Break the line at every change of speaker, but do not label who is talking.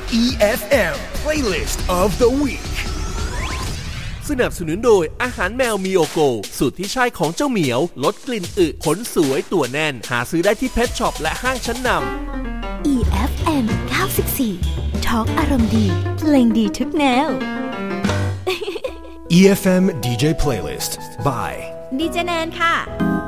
EFM Playlist of the Week สนับสนุนโดยอาหารแมวมิโอโกสูตรที่ใช่ของเจ้าเหมียวลดกลิ่นอึขนสวยตัวแน่นหาซื้อได้ที่เพชช็อปและห้างชั้นนำ
EFM 94 Talk อารมณ์ดีเพลงดีทุกแนว
EFM DJ Playlist by
ดีเจแนนค่ะ